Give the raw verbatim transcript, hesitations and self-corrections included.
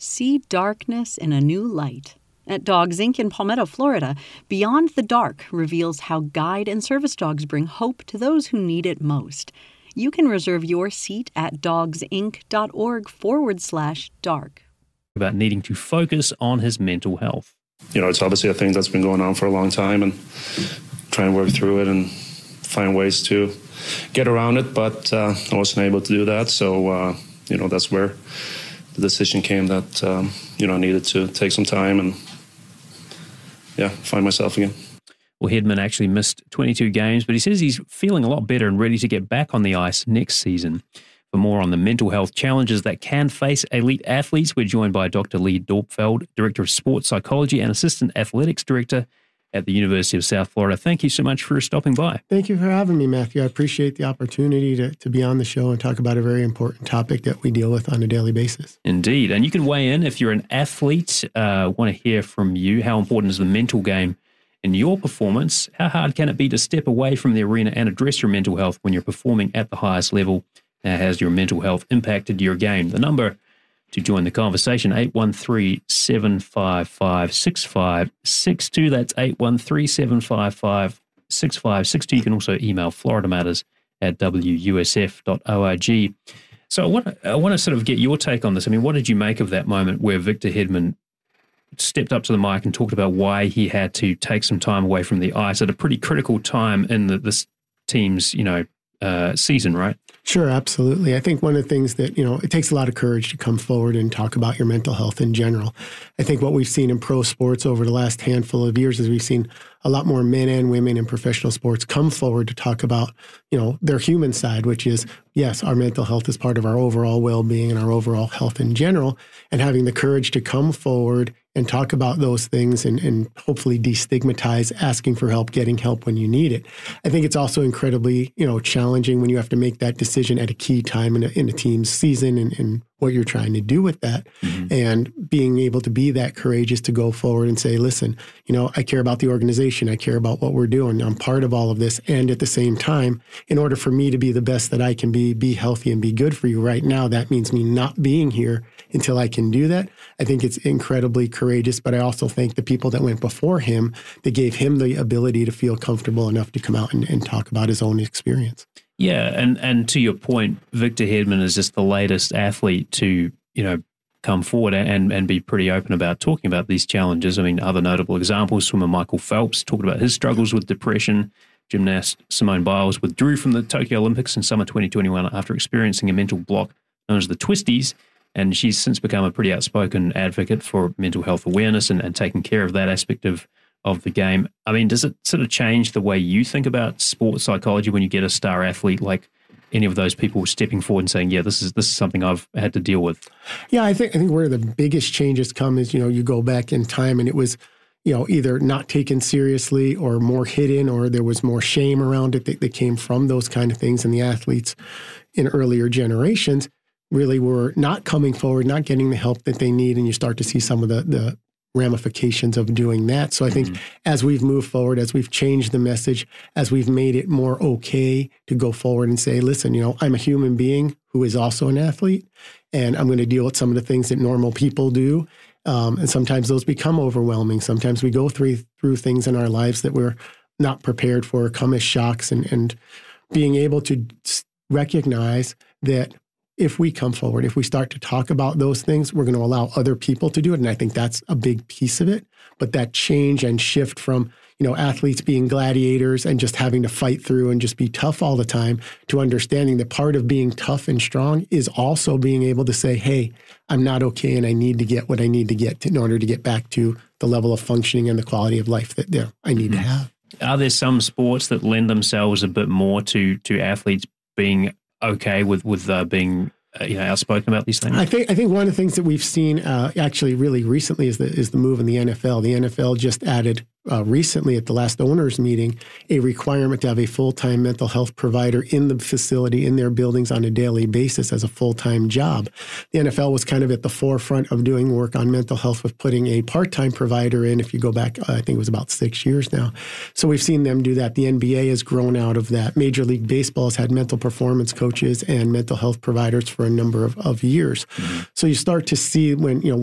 See darkness in a new light. At Dogs Incorporated in Palmetto, Florida, Beyond the Dark reveals how guide and service dogs bring hope to those who need it most. You can reserve your seat at dogsinc.org forward slash dark. About needing to focus on his mental health. You know, it's obviously a thing that's been going on for a long time, and try and work through it and find ways to get around it, but uh, I wasn't able to do that. So, uh, you know, that's where the decision came that, um, you know, I needed to take some time and, yeah, find myself again. Well, Hedman actually missed twenty-two games, but he says he's feeling a lot better and ready to get back on the ice next season. For more on the mental health challenges that can face elite athletes, we're joined by Doctor Lee Dorpfeld, Director of Sports Psychology and Assistant Athletics Director at the University of South Florida. Thank you so much for stopping by. Thank you for having me, Matthew. I appreciate the opportunity to, to be on the show and talk about a very important topic that we deal with on a daily basis. Indeed. And you can weigh in if you're an athlete, uh, want to hear from you. How important is the mental game in your performance? How hard can it be to step away from the arena and address your mental health when you're performing at the highest level? How has your mental health impacted your game? The number to join the conversation, eight one three, seven five five, six five six two. That's eight one three, seven five five, six five six two. You can also email Florida Matters at w u s f dot org. So I want, to, I want to sort of get your take on this. I mean, what did you make of that moment where Victor Hedman stepped up to the mic and talked about why he had to take some time away from the ice at a pretty critical time in the, this team's, you know, uh, season, right? Sure, absolutely. I think one of the things that, you know, it takes a lot of courage to come forward and talk about your mental health in general. I think what we've seen in pro sports over the last handful of years is we've seen a lot more men and women in professional sports come forward to talk about, you know, their human side, which is, yes, our mental health is part of our overall well-being and our overall health in general, and having the courage to come forward and talk about those things and, and hopefully destigmatize asking for help, getting help when you need it. I think it's also incredibly, you know, challenging when you have to make that decision at a key time in a, in a team's season and, and what you're trying to do with that. Mm-hmm. And being able to be that courageous to go forward and say, listen, you know, I care about the organization. I care about what we're doing. I'm part of all of this. And at the same time, in order for me to be the best that I can be, be healthy and be good for you right now, that means me not being here until I can do that. I think it's incredibly courageous, but I also thank the people that went before him that gave him the ability to feel comfortable enough to come out and, and talk about his own experience. Yeah, and, and to your point, Victor Hedman is just the latest athlete to, you know, come forward and, and be pretty open about talking about these challenges. I mean, other notable examples, swimmer Michael Phelps talked about his struggles with depression. Gymnast Simone Biles withdrew from the Tokyo Olympics in summer twenty twenty-one after experiencing a mental block known as the twisties, and she's since become a pretty outspoken advocate for mental health awareness and, and taking care of that aspect of of the game. I mean, does it sort of change the way you think about sports psychology when you get a star athlete like any of those people stepping forward and saying, yeah, this is this is something I've had to deal with? Yeah, I think I think where the biggest changes come is, you know, you go back in time and it was, you know, either not taken seriously or more hidden, or there was more shame around it that, that came from those kind of things. And the athletes in earlier generations really were not coming forward, not getting the help that they need. And you start to see some of the, the ramifications of doing that. So I think mm-hmm. as we've moved forward, as we've changed the message, as we've made it more okay to go forward and say, listen, you know, I'm a human being who is also an athlete, and I'm going to deal with some of the things that normal people do. Um, and sometimes those become overwhelming. Sometimes we go through through things in our lives that we're not prepared for, come as shocks, and, and being able to recognize that if we come forward, if we start to talk about those things, we're going to allow other people to do it. And I think that's a big piece of it. But that change and shift from, you know, athletes being gladiators and just having to fight through and just be tough all the time to understanding that part of being tough and strong is also being able to say, hey, I'm not okay and I need to get what I need to get to, in order to get back to the level of functioning and the quality of life that there I need mm-hmm. to have. Are there some sports that lend themselves a bit more to to athletes being okay with with uh, being uh, you know outspoken about these things? I think I think one of the things that we've seen uh, actually really recently is the is the move in the N F L. The N F L just added uh, recently at the last owners meeting a requirement to have a full-time mental health provider in the facility, in their buildings on a daily basis as a full-time job. The N F L was kind of at the forefront of doing work on mental health with putting a part-time provider in. If you go back, uh, I think it was about six years now. So we've seen them do that. The N B A has grown out of that. Major League Baseball has had mental performance coaches and mental health providers for a number of, of years. Mm-hmm. So you start to see when, you know,